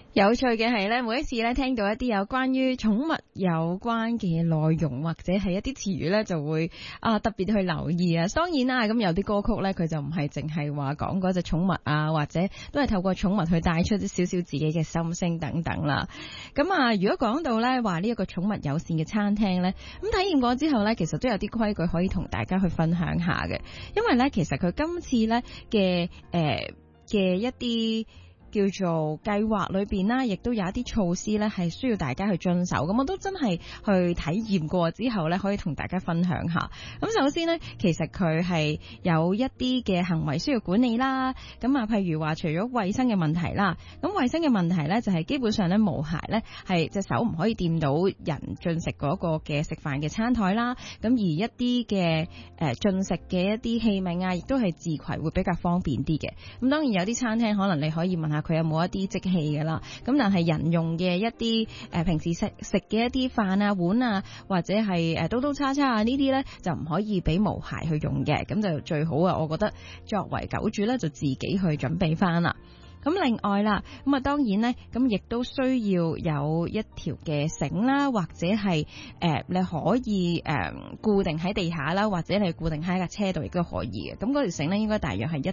有趣嘅係咧，每一次咧聽到一啲有關於寵物有關嘅內容或者係一啲詞語咧，就會特別去留意啊。當然啦，咁有啲歌曲咧，佢就唔係淨係話講嗰隻寵物啊，或者都係透過寵物去帶出啲少少自己嘅心聲等等啦。咁啊，如果講到咧話呢一個寵物友善嘅餐廳咧，咁體驗過之後咧，其實都有啲規矩可以同大家去分享下嘅。因為咧，其實佢今次咧嘅一啲叫做計劃裏邊啦，亦都有一啲措施咧，係需要大家去遵守。咁我都真係去體驗過之後咧，可以同大家分享下。咁首先呢，其實佢係有一啲嘅行為需要管理啦。咁啊，譬如話除咗衛生嘅問題啦，咁衛生嘅問題咧就係基本上咧無鞋咧係隻手唔可以掂到人進食嗰個嘅食飯嘅餐台啦。咁而一啲嘅進食嘅一啲器皿啊，亦都係自攜會比較方便啲嘅。咁當然有啲餐廳可能你可以問下佢有冇一啲即棄嘅啦，咁但係人用嘅一啲平時食嘅一啲飯啊碗啊，或者係刀刀叉叉啊呢啲呢，就唔可以俾無鞋去用嘅，咁就最好啊！我覺得作為狗主呢，就自己去準備翻啦。咁另外啦，咁啊當然呢，咁亦都需要有一條嘅繩啦，或者係你可以固定喺地下啦，或者你固定喺架車度亦都可以嘅。咁嗰條繩呢，應該大約係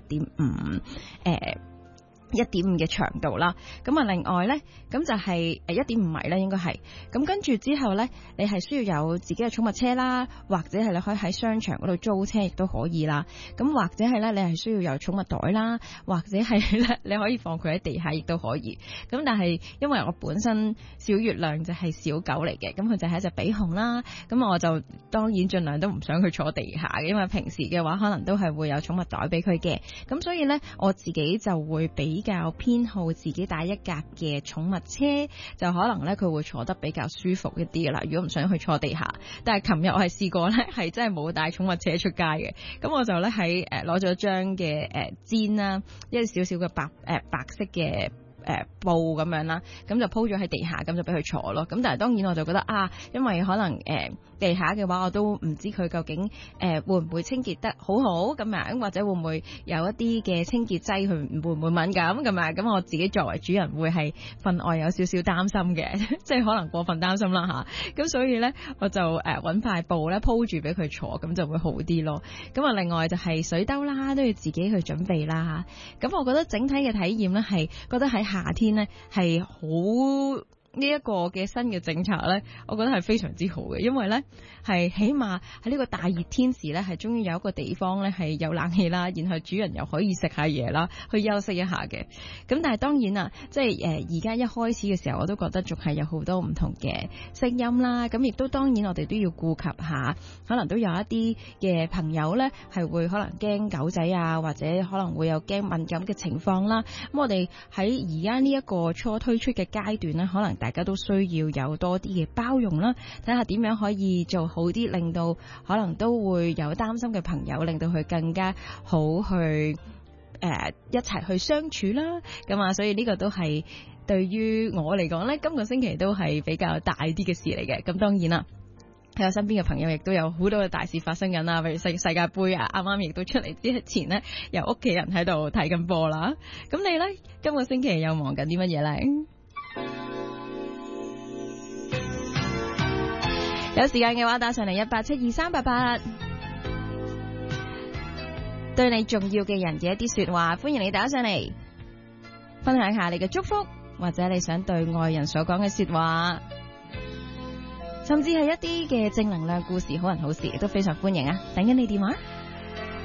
1.5嘅長度啦，咁啊另外呢，咁就係1.5米啦，應該係。咁跟住之後呢，你係需要有自己嘅寵物車啦，或者係你可以喺商場嗰度租車亦都可以啦。咁或者係呢，你係需要有寵物袋啦，或者係呢，你可以放佢喺地下亦都可以。咁但係因為我本身小月亮就係小狗嚟嘅，咁佢就係一隻比熊啦，咁我就當然盡量都唔想佢坐地下嘅，因為平時嘅話可能都係會有寵物袋俾佢嘅。咁所以呢，我自己就會比較偏好自己帶一架嘅寵物車，就可能咧佢會坐得比較舒服一啲啦。如果唔想去坐地下，但係琴日我係試過咧，係真係冇帶寵物車出街嘅。咁我就咧喺攞咗張嘅氈啦，一少少嘅白色嘅布咁樣啦，咁就鋪咗喺地下，咁就俾佢坐咯。咁但係當然我就覺得因為可能地下嘅話，我都唔知佢究竟會唔會清潔得好好咁樣，或者會唔會有一啲嘅清潔劑佢會唔會敏感咁啊？咁我自己作為主人會係分外有少少擔心嘅，即係可能過分擔心啦吓。咁所以咧，我就揾塊布咧鋪住俾佢坐，咁就會好啲咯。咁啊，另外就係水兜啦，都要自己去準備啦。咁我覺得整體嘅體驗咧係覺得喺夏天咧係好呢一個嘅新嘅政策咧，我覺得係非常之好嘅，因為咧係起碼喺呢個大熱天時咧，係終於有一個地方咧係有冷氣啦，然後主人又可以食下嘢啦，去休息一下嘅。咁但係當然啦，即係而家一開始嘅時候，我都覺得仲係有好多唔同嘅聲音啦。咁亦都當然我哋都要顧及下，可能都有一啲嘅朋友咧係會可能驚狗仔啊，或者可能會有驚敏感嘅情況啦。咁我哋喺而家呢一個初推出嘅階段咧，可能大家都需要有多啲嘅包容啦，睇下點樣可以做好啲，令到可能都會有擔心嘅朋友，令到佢更加好去一齊去相處啦。咁啊，所以呢個都係對於我嚟講呢，今個星期都係比較大啲嘅事嚟嘅。咁當然啦，喺我身邊嘅朋友亦都有好多嘅大事發生緊啦，譬如世界盃啊，啱啱亦都出嚟之前呢，有屋企人喺度睇緊波啦。咁你呢，今個星期又忙緊啲乜嘢呢？有時間嘅話，打上嚟1872388，對你重要嘅人嘅一啲說話，歡迎你打上嚟，分享下你嘅祝福，或者你想對愛人所講嘅說話，甚至係一啲嘅正能量故事，好人好事，都非常歡迎啊！等緊你電話。